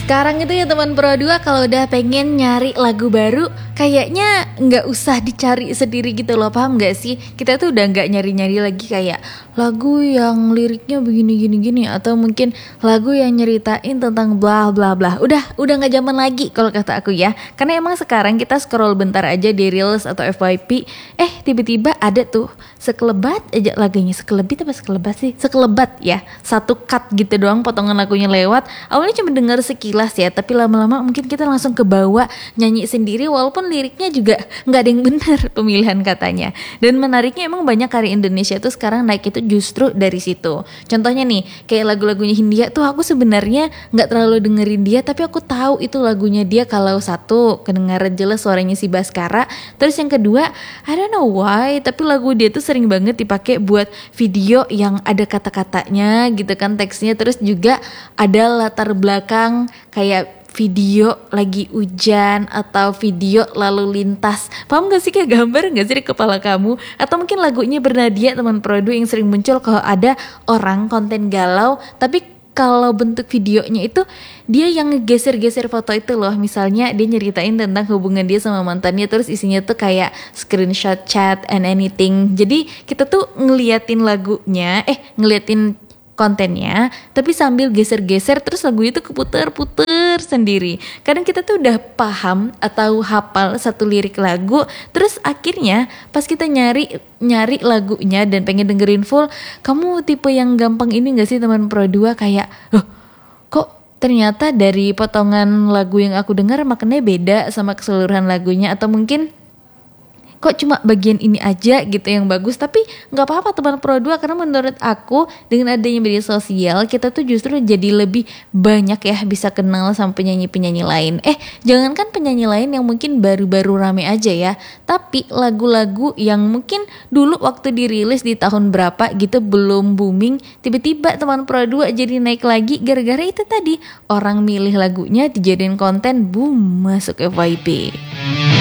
Sekarang itu ya teman Pro 2, kalau udah pengen nyari lagu baru kayaknya nggak usah dicari sendiri gitu loh, paham nggak sih? Kita tuh udah nggak nyari-nyari lagi kayak lagu yang liriknya begini-gini-gini, atau mungkin lagu yang nyeritain tentang bla bla bla. Udah nggak zaman lagi kalau kata aku ya. Karena emang sekarang kita scroll bentar aja di Reels atau FYP, tiba-tiba ada tuh sekelebat aja lagunya. Sekelebit apa sekelebat sih? Sekelebat ya, satu cut gitu doang potongan lagunya lewat. Awalnya cuma denger sekilas ya, tapi lama-lama mungkin kita langsung kebawa nyanyi sendiri, walaupun liriknya juga nggak ada yang benar pemilihan katanya. Dan menariknya emang banyak karya Indonesia tuh sekarang naik itu justru dari situ. Contohnya nih, kayak lagu-lagunya Hindia tuh aku sebenarnya nggak terlalu dengerin dia, tapi aku tahu itu lagunya dia. Kalau satu kedengaran jelas suaranya si Baskara, terus yang kedua I don't know why, tapi lagu dia tuh sering banget dipakai buat video yang ada kata-katanya gitu kan, teksnya, terus juga ada latar belakang kayak video lagi hujan atau video lalu lintas. Paham gak sih, kayak gambar gak sih di kepala kamu? Atau mungkin lagunya Bernadia teman Pro 2 yang sering muncul kalau ada orang konten galau, tapi kalau bentuk videonya itu dia yang ngegeser-geser foto itu loh. Misalnya dia nyeritain tentang hubungan dia sama mantannya, terus isinya tuh kayak screenshot chat and anything. Jadi kita tuh ngeliatin lagunya, ngeliatin kontennya, tapi sambil geser-geser, terus lagu itu keputer-puter sendiri. Kadang kita tuh udah paham atau hafal satu lirik lagu, terus akhirnya pas kita nyari lagunya dan pengen dengerin full, kamu tipe yang gampang ini gak sih teman Pro 2, kayak kok ternyata dari potongan lagu yang aku dengar maknanya beda sama keseluruhan lagunya, atau mungkin kok cuma bagian ini aja gitu yang bagus. Tapi nggak apa-apa teman Pro 2, karena menurut aku dengan adanya media sosial kita tuh justru jadi lebih banyak ya bisa kenal sama penyanyi-penyanyi lain. Jangankan penyanyi lain yang mungkin baru-baru rame aja ya, tapi lagu-lagu yang mungkin dulu waktu dirilis di tahun berapa gitu belum booming, tiba-tiba teman Pro 2 jadi naik lagi gara-gara itu tadi, orang milih lagunya dijadiin konten, boom, masuk FYP.